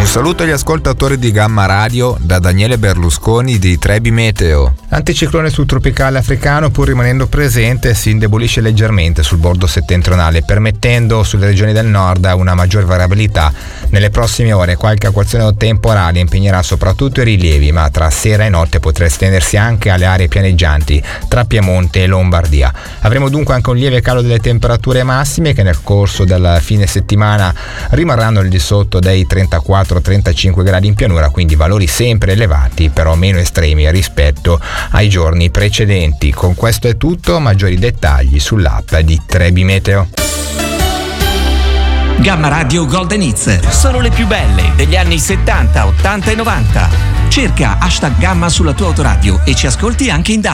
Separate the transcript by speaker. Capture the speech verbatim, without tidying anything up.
Speaker 1: Un saluto agli ascoltatori di Gamma Radio da Daniele Berlusconi di Trebi Meteo.
Speaker 2: L'anticiclone subtropicale africano, pur rimanendo presente, si indebolisce leggermente sul bordo settentrionale, permettendo sulle regioni del nord una maggior variabilità. Nelle prossime ore qualche acquazzone temporale impegnerà soprattutto i rilievi, ma tra sera e notte potrà estendersi anche alle aree pianeggianti tra Piemonte e Lombardia. Avremo dunque anche un lieve calo delle temperature massime che nel corso del fine settimana rimarranno al di sotto dei trentaquattro trentacinque gradi in pianura, quindi valori sempre elevati, però meno estremi rispetto ai giorni precedenti. Con questo è tutto, maggiori dettagli sull'app di Trebi Meteo.
Speaker 3: Gamma Radio Golden Hits, solo le più belle degli anni settanta, ottanta e novanta. Cerca hashtag Gamma sulla tua autoradio e ci ascolti anche in D A B.